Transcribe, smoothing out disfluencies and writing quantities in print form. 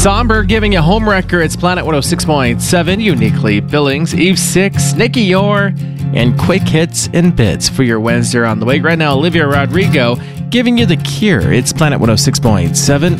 Somber giving you Homewrecker. It's Planet 106.7, Uniquely Billings, Eve 6, Nikki Orr, and Quick Hits and Bits for your Wednesday on the way. Right now, Olivia Rodrigo giving you The Cure. It's Planet 106.7,